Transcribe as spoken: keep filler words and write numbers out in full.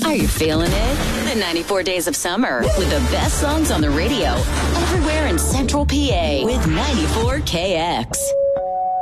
Are you feeling it? The ninety-four Days of Summer with the best songs on the radio everywhere in Central P A with ninety-four K X.